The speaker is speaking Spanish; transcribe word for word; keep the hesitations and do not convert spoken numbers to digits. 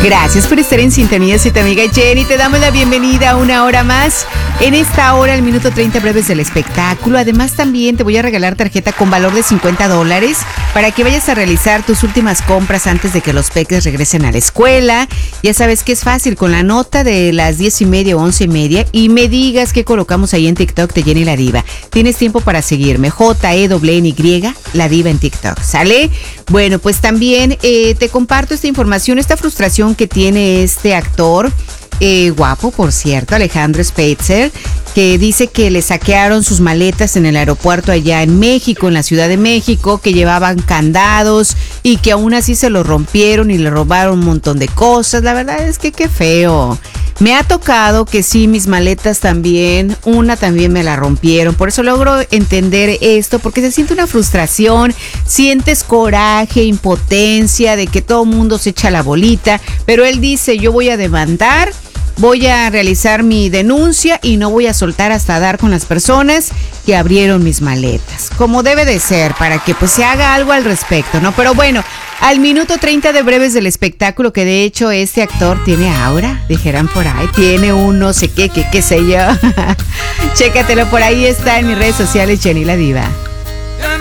Gracias por estar en sintonía, soy tu amiga Jenny. Te damos la bienvenida a una hora más. En esta hora, el minuto treinta breves del espectáculo. Además, también te voy a regalar tarjeta con valor de cincuenta dólares para que vayas a realizar tus últimas compras antes de que los peques regresen a la escuela. Ya sabes que es fácil, con la nota de las diez y media o once y media, y me digas qué colocamos ahí en TikTok de Jenny la Diva. Tienes tiempo para seguirme, J E N N Y, la Diva en TikTok, ¿sale? Bueno, pues también eh, te comparto esta información, esta frustración que tiene este actor, eh, guapo por cierto, Alejandro Spitzer, que dice que le saquearon sus maletas en el aeropuerto allá en México, en la Ciudad de México, que llevaban candados y que aún así se lo rompieron y le robaron un montón de cosas. La verdad es que qué feo. Me ha tocado que sí, mis maletas también, una también me la rompieron. Por eso logro entender esto, porque se siente una frustración, sientes coraje, impotencia de que todo el mundo se echa la bolita. Pero él dice, yo voy a demandar, voy a realizar mi denuncia y no voy a soltar hasta dar con las personas que abrieron mis maletas, como debe de ser, para que pues se haga algo al respecto, ¿no? Pero bueno, al minuto treinta de breves del espectáculo, que de hecho este actor tiene aura, dijeran por ahí, tiene un no sé qué, qué, qué sé yo. Chécatelo, por ahí está en mis redes sociales, Jenny la Diva.